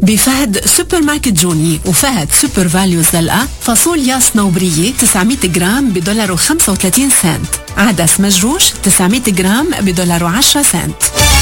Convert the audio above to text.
بفهد سوبر ماركت جوني وفهد سوبر فاليو زلقة فاصوليا صنوبرية 900 جرام $1.35. عدس مجروش 900 جرام $1.10.